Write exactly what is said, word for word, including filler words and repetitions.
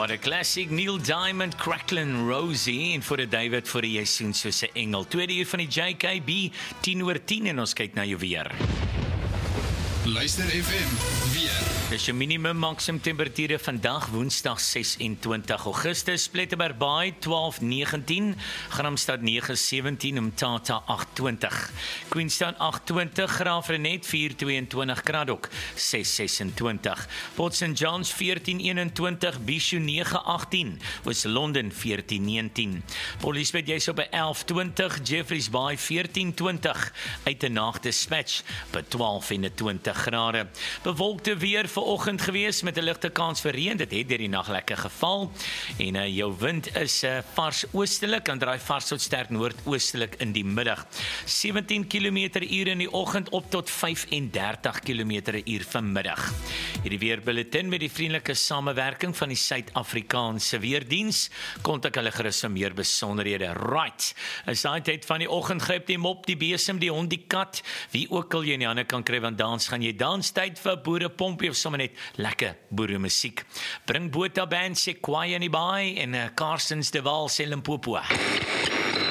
What a classic, Neil Diamond, Cracklin' Rosie, en vir die David vir die Jessoen soos 'n engel. Tweede uur van die J K B, tien oor tien, en ons kyk na jou weer. Luister F M, weer. Dis jou minimum maksimum temperature vandag, Woensdag ses en twintig Augustus, Plettenberg Bay twaalf negentien, Gramstad nege sewentien, Mthatha agt twintig, Queenstown agt twintig, Graafrenet vier twee een, Kraddock ses ses en twintig, Port Saint John's veertien een en twintig, Bishu nege agttien, Oos-London veertien negentien, Port Elizabeth jy's op by elf twintig, Jeffreys Bay veertien twintig, Uitenhaag Dispatch by twaalf en twintig grade. Bewolkte weer vir oggend gewees met 'n ligte kans vir reën. Dit het deur die nag lekker geval. En uh, jou wind is uh, vars oostelik en draai vars tot sterk noordoostelik in die middag. sewentien kilometer per uur in die oggend op tot vyf en dertig kilometer per uur vanmiddag. Hierdie weerbulletin met die vriendelike samewerking van die Suid-Afrikaanse Weerdiens. Kontak hulle gerus vir meer besonderhede. Right. Is daai tyd van die oggend gryp die mop, die besem, die hond, die kat, wie ook al jy in die hande kan kry, want dans gaan jy dans tyd vir boerepompie of sommer net lekker boere musiek. Bring Botha Band, Sequoia in die baai en uh, Carsons de Waal, Limpopo.